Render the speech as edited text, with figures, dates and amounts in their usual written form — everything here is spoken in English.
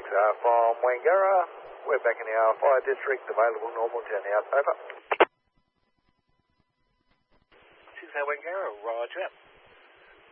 6R from Wangara. We're back in the R5 district, available normal, turn out, over. 6R Wangara, roger.